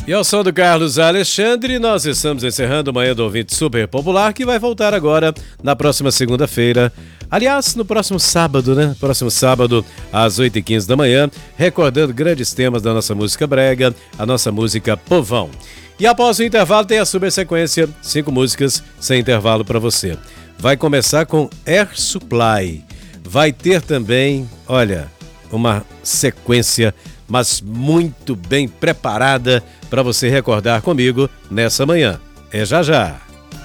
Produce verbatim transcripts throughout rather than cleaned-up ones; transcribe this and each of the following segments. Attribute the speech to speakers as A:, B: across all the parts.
A: E ao som do Carlos Alexandre, nós estamos encerrando o Manhã do Ouvinte Super Popular, que vai voltar agora na próxima segunda-feira. Aliás, no próximo sábado, né? Próximo sábado, às oito e quinze da manhã, recordando grandes temas da nossa música brega, a nossa música povão. E após o intervalo tem a super sequência, cinco músicas sem intervalo para você. Vai começar com Air Supply. Vai ter também, olha, uma sequência, mas muito bem preparada para você recordar comigo nessa manhã. É já já.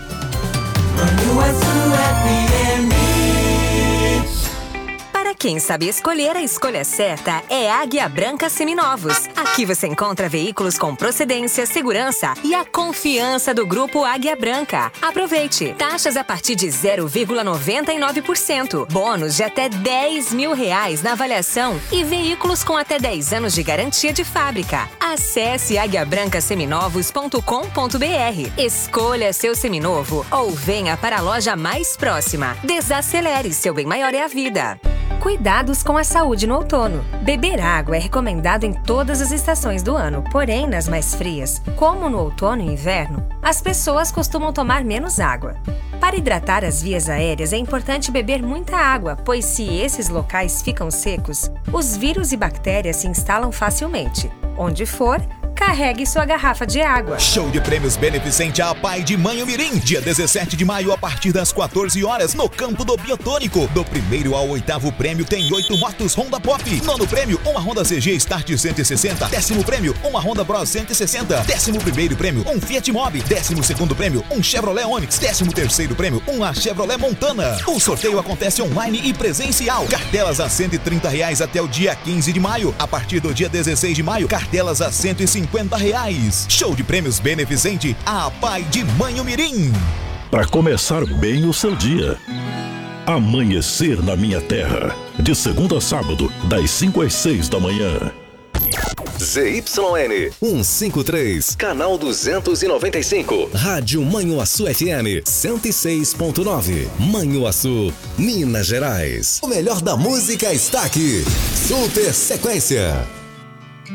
B: Quem sabe escolher a escolha certa é Águia Branca Seminovos. Aqui você encontra veículos com procedência, segurança e a confiança do Grupo Águia Branca. Aproveite! Taxas a partir de zero vírgula noventa e nove por cento. Bônus de até dez mil reais na avaliação e veículos com até dez anos de garantia de fábrica. Acesse águia branca seminovos ponto com ponto br. Escolha seu seminovo ou venha para a loja mais próxima. Desacelere, seu bem maior é a vida. Cuidados com a saúde no outono. Beber água é recomendado em todas as estações do ano, porém nas mais frias, como no outono e inverno, as pessoas costumam tomar menos água. Para hidratar as vias aéreas é importante beber muita água, pois se esses locais ficam secos, os vírus e bactérias se instalam facilmente. Onde for, carregue sua garrafa de água.
C: Show de prêmios beneficente à Pai de Manhumirim. Dia dezessete de maio, a partir das quatorze horas, no campo do Biotônico. Do primeiro ao oitavo prêmio tem oito motos Honda Pop. Nono prêmio, uma Honda C G Start cento e sessenta. Décimo prêmio, uma Honda Bros cento e sessenta. Décimo primeiro prêmio, um Fiat Mobi. Décimo segundo prêmio, um Chevrolet Onix. Décimo terceiro prêmio, uma Chevrolet Montana. O sorteio acontece online e presencial. Cartelas a cento e trinta reais até o dia quinze de maio. A partir do dia dezesseis de maio, cartelas a cento e cinquenta reais. Show de prêmios beneficente à Pai de Manhumirim.
D: Para começar bem o seu dia. Amanhecer na Minha Terra. De segunda a sábado, das cinco às seis da manhã.
E: Z Y N cento e cinquenta e três, canal duzentos e noventa e cinco, Rádio Manhuaçu F M cento e seis ponto nove, Manhuaçu, Minas Gerais. O melhor da música está aqui. Super Sequência.